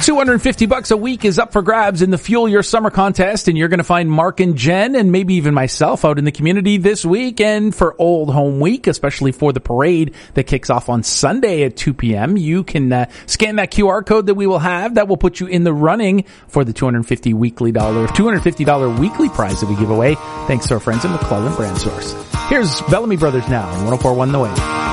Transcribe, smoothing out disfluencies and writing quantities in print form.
$250 a week is up for grabs in the Fuel Your Summer contest, and you're going to find Mark and Jen and maybe even myself out in the community this weekend for Old Home Week, especially for the parade that kicks off on Sunday at 2 p.m. You can scan that QR code that we will have. That will put you in the running for the $250 weekly prize that we give away, thanks to our friends at McClellan Brand Source. Here's Bellamy Brothers now on 104.1 The Way.